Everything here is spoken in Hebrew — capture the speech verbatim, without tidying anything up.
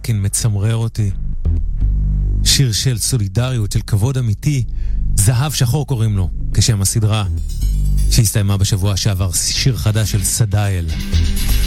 פאקינג מצמרר אותי. שיר של סולידריות, של כבוד אמיתי, זהב שחור קוראים לו, כשם הסדרה שהסתיימה בשבוע שעבר, שיר חדש של סדאיל.